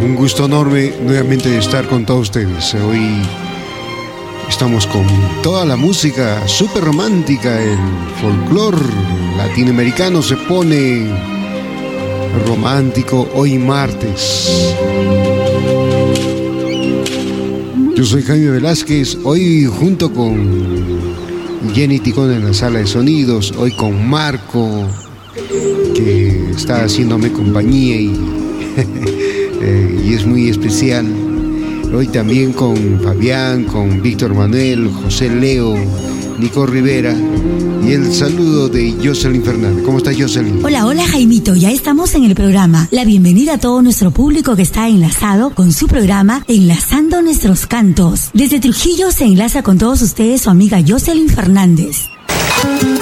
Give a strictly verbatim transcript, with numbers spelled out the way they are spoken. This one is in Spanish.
Un gusto enorme nuevamente de estar con todos ustedes. Hoy estamos con toda la música súper romántica, el folclore latinoamericano se pone romántico hoy martes. Yo soy Jaime Velázquez, hoy junto con Jenny Ticón en la sala de sonidos, hoy con Marco, que está haciéndome compañía y, eh, y es muy especial. Hoy también con Fabián, con Víctor Manuel, José Leo, Nico Rivera y el saludo de Jocelyn Fernández. ¿Cómo está Jocelyn? Hola, hola Jaimito, ya estamos en el programa. La bienvenida a todo nuestro público que está enlazado con su programa Enlazando Nuestros Cantos. Desde Trujillo se enlaza con todos ustedes su amiga Jocelyn Fernández.